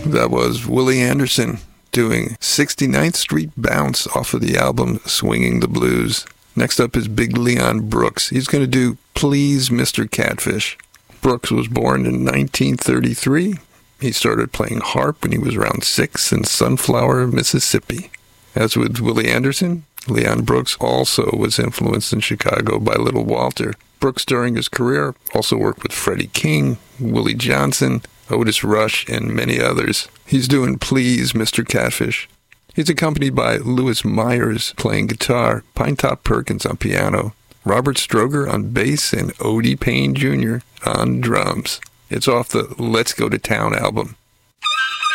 That was Willie Anderson doing 69th Street Bounce off of the album Swinging the Blues. Next up is Big Leon Brooks. He's going to do Please Mr. Catfish. Brooks was born in 1933. He started playing harp when he was around 6 in Sunflower, Mississippi. As with Willie Anderson, Leon Brooks also was influenced in Chicago by Little Walter. Brooks, during his career, also worked with Freddie King, Willie Johnson, Otis Rush, and many others. He's doing Please, Mr. Catfish. He's accompanied by Louis Myers playing guitar, Pinetop Perkins on piano, Robert Stroger on bass, and Odie Payne Jr. on drums. It's off the Let's Go to Town album.